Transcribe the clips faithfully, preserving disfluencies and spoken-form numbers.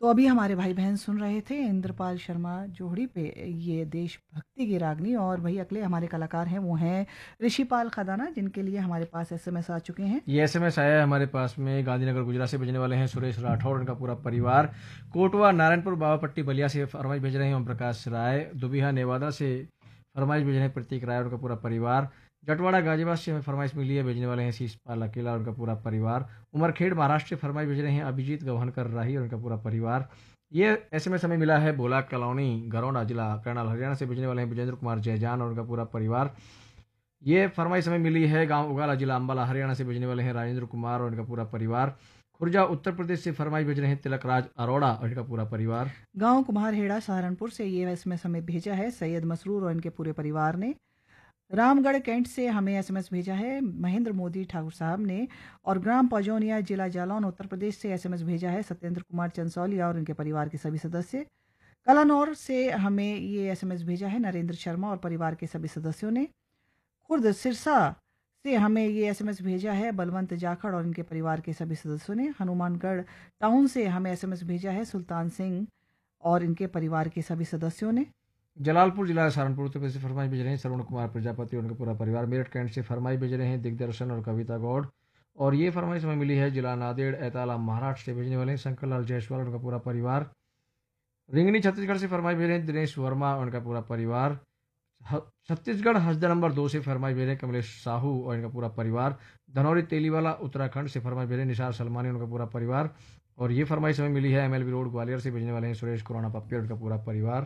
तो अभी हमारे भाई बहन सुन रहे थे इंद्रपाल शर्मा जोहड़ी पे ये देशभक्ति की रागनी। और वही अगले हमारे कलाकार हैं वो हैं ऋषिपाल खदाना, जिनके लिए हमारे पास एसएमएस आ चुके हैं। ये एसएमएस आया है हमारे पास में, गांधीनगर गुजरात से भेजने वाले हैं सुरेश राठौर, उनका पूरा परिवार। कोटवा नारायणपुर बाबापट्टी बलिया से फरमाइश भेज रहे हैं ओम प्रकाश राय। दुबिहा नेवादा से फरमाइश भेज रहे हैं प्रतीक राय और उनका पूरा परिवार। जटवाड़ा गाजियाबाद से हमें फरमाइश मिली है, भेजने वाले हैं शीशपाल अकेला और उनका पूरा परिवार। उमरखेड़ महाराष्ट्र से फरमाइश भेज रहे हैं अभिजीत गवहनकर राही और उनका पूरा परिवार। ये एसएमएस हमें मिला है भोला कॉलोनी गरौंडा जिला करनाल हरियाणा से, भेजने वाले हैं विजेंद्र कुमार जयजान और उनका पूरा परिवार। ये फरमाइश हमें मिली है गांव उगाला जिला अंबाला हरियाणा से, भेजने वाले हैं राजेंद्र कुमार और इनका पूरा परिवार। खुर्जा उत्तर प्रदेश से फरमाइश भेज रहे हैं तिलक राज अरोड़ा और इनका पूरा परिवार। गांव कुम्हारहेड़ा सहारनपुर से ये एसएमएस हमें भेजा है सैयद मसरूर और इनके पूरे परिवार ने। रामगढ़ कैंट से हमें एसएमएस भेजा है महेंद्र मोदी ठाकुर साहब ने। और ग्राम पजौनिया जिला जालौन उत्तर प्रदेश से एसएमएस भेजा है सत्येंद्र कुमार चंसौलिया और इनके परिवार के सभी सदस्य। कलानौर से हमें ये एसएमएस भेजा है नरेंद्र शर्मा और परिवार के सभी सदस्यों ने। खुर्द सिरसा से हमें ये एसएमएस भेजा है बलवंत जाखड़ और इनके परिवार के सभी सदस्यों ने। हनुमानगढ़ टाउन से हमें एसएमएस भेजा है सुल्तान सिंह और इनके परिवार के सभी सदस्यों ने। जलालपुर जिला सहारनपुर उत्तर प्रदेश से फरमाइश भेज रहे हैं श्रवण कुमार प्रजापति और उनका पूरा परिवार। मेरठ कैंट से फरमाइश भेज रहे हैं दिग्दर्शन और कविता गौड़। और ये फरमाइश हमें मिली है जिला नांदेड़ एताला महाराष्ट्र से, भेजने वाले हैं शंकर लाल जायसवाल और उनका पूरा परिवार। रिंगनी छत्तीसगढ़ से फरमाइश भेज रहे हैं दिनेश वर्मा और उनका पूरा परिवार। छत्तीसगढ़ हसदा नंबर दो से फरमाइश भेज रहे हैं कमलेश साहू और इनका पूरा परिवार। धनौरी तेलीवाला उत्तराखंड से फरमाइश भेज रहे हैं निसार सलमानी और उनका पूरा परिवार। और ये फरमाइश हमें मिली है एमएलबी रोड ग्वालियर से, भेजने वाले हैं सुरेश कुराना पप्पी और उनका पूरा परिवार।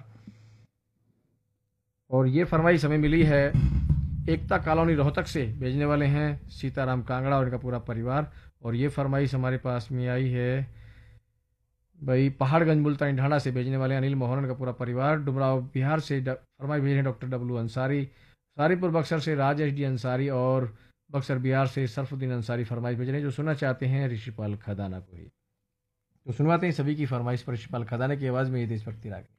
और ये फरमाइश हमें मिली है एकता कॉलोनी रोहतक से, भेजने वाले हैं सीताराम कांगड़ा और इनका पूरा परिवार। और ये फरमाइश हमारे पास में आई है भाई पहाड़गंज मुल्तान ढांढा से, भेजने वाले अनिल मोहन का पूरा परिवार। डुमराव बिहार से फरमाइश भेज रहे हैं डॉक्टर डब्लू अंसारी। सारीपुर बक्सर से राजेश डी अंसारी और बक्सर बिहार से सरफुद्दीन अंसारी फरमाइश भेज रहे हैं, जो सुनना चाहते हैं ऋषिपाल खदाना को ही। तो सुनवाते हैं सभी की फरमाइश पर ऋषिपाल खदाना की आवाज़ में ये देशभक्ति राग।